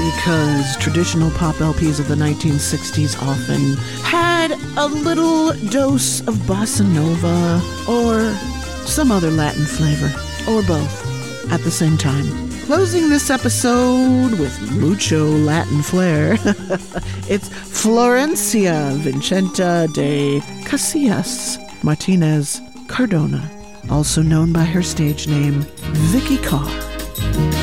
because traditional pop LPs of the 1960s often had a little dose of bossa nova or some other Latin flavor, or both, at the same time. Closing this episode with mucho Latin flair, it's Florencia Vincenta de Casillas Martinez Cardona, also known by her stage name, Vicky Carr.